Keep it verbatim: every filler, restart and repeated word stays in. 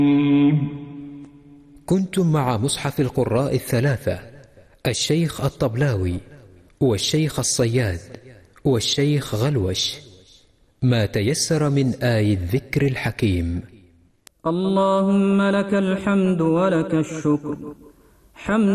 كنتم مع مصحف القراء الثلاثة، الشيخ الطبلاوي والشيخ الصياد والشيخ غلوش، ما تيسر من آي الذكر الحكيم. اللهم لك الحمد ولك الشكر. حمد